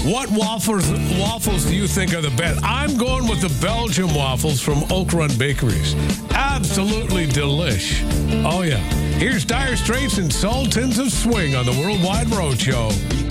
What waffles do you think are the best? I'm going with the Belgian waffles from Oak Run Bakeries. Absolutely delish. Oh, yeah. Here's Dire Straits and Sultans of Swing on the Worldwide Roadshow.